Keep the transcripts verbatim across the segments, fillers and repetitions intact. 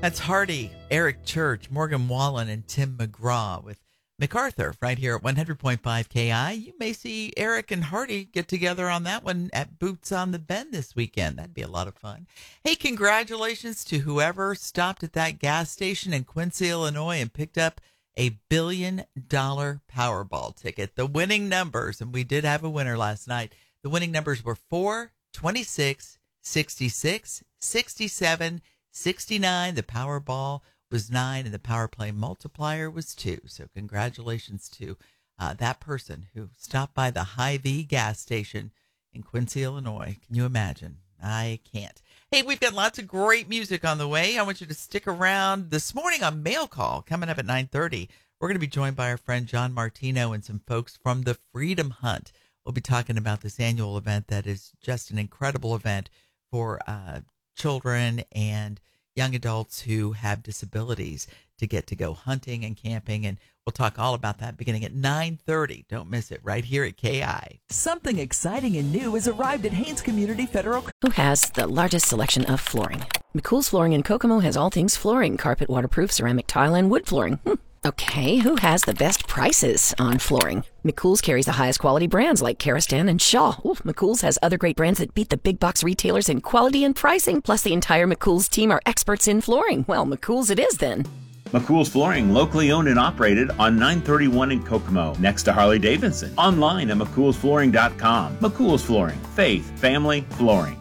That's Hardy, Eric Church, Morgan Wallen, and Tim McGraw with MacArthur right here at one hundred point five K I. You may see Eric and Hardy get together on that one at Boots on the Bend this weekend. That'd be a lot of fun. Hey, congratulations to whoever stopped at that gas station in Quincy, Illinois and picked up a billion dollar Powerball ticket. The winning numbers, and we did have a winner last night, the winning numbers were four, twenty-six, sixty-six, sixty-seven, sixty-nine. The Powerball was nine, and the Power Play multiplier was two. So congratulations to uh, that person who stopped by the Hy-Vee gas station in Quincy, Illinois. Can you imagine? I can't. Hey, we've got lots of great music on the way. I want you to stick around. This morning on Mail Call, coming up at nine thirty, we're going to be joined by our friend John Martino and some folks from the Freedom Hunt. We'll be talking about this annual event that is just an incredible event for uh, children and young adults who have disabilities to get to go hunting and camping. And we'll talk all about that beginning at nine thirty. Don't miss it right here at K I. Something exciting and new has arrived at Haynes Community Federal. Who has the largest selection of flooring? McCool's Flooring in Kokomo has all things flooring, carpet, waterproof, ceramic tile, and wood flooring. Hmm. Okay, who has the best prices on flooring? McCool's carries the highest quality brands like Karastan and Shaw. Ooh, McCool's has other great brands that beat the big box retailers in quality and pricing. Plus, the entire McCool's team are experts in flooring. Well, McCool's it is then. McCool's Flooring, locally owned and operated on nine thirty-one in Kokomo, next to Harley-Davidson. Online at mccool's flooring dot com. McCool's Flooring, faith, family, flooring.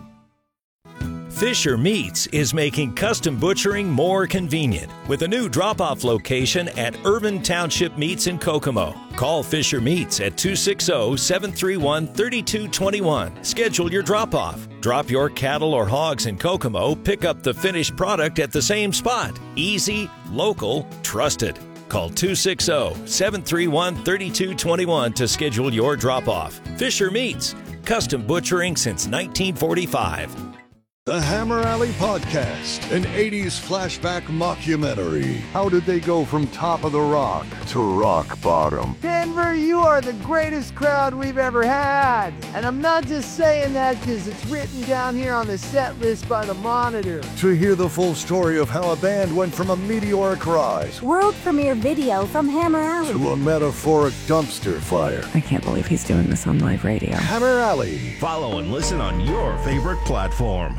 Fisher Meats is making custom butchering more convenient with a new drop-off location at Urban Township Meats in Kokomo. Call Fisher Meats at two six zero, seven three one, three two two one. Schedule your drop-off. Drop your cattle or hogs in Kokomo, pick up the finished product at the same spot. Easy, local, trusted. Call two six zero, seven three one, three two two one to schedule your drop-off. Fisher Meats, custom butchering since nineteen forty-five. The Hammer Alley Podcast, an eighties flashback mockumentary. How did they go from top of the rock to rock bottom? Denver, you are the greatest crowd we've ever had. And I'm not just saying that because it's written down here on the set list by the Monitor. To hear the full story of how a band went from a meteoric rise, world premiere video from Hammer Alley, to a metaphoric dumpster fire. I can't believe he's doing this on live radio. Hammer Alley. Follow and listen on your favorite platform.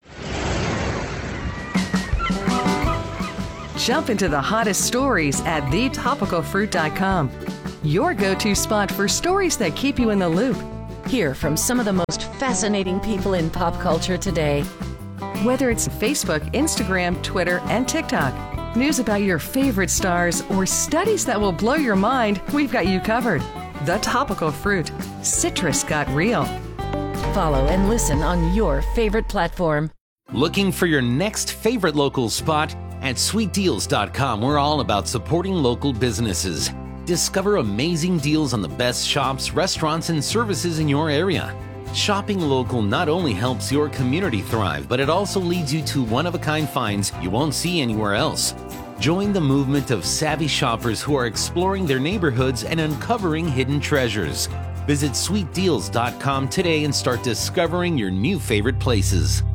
Jump into the hottest stories at the topical fruit dot com. Your go-to spot for stories that keep you in the loop. Hear from some of the most fascinating people in pop culture today. Whether it's Facebook, Instagram, Twitter, and TikTok, news about your favorite stars, or studies that will blow your mind, we've got you covered. The Topical Fruit. Citrus got real. Follow and listen on your favorite platform. Looking for your next favorite local spot? At sweet deals dot com, we're all about supporting local businesses. Discover amazing deals on the best shops, restaurants, and services in your area. Shopping local not only helps your community thrive, but it also leads you to one-of-a-kind finds you won't see anywhere else. Join the movement of savvy shoppers who are exploring their neighborhoods and uncovering hidden treasures. Visit sweet deals dot com today and start discovering your new favorite places.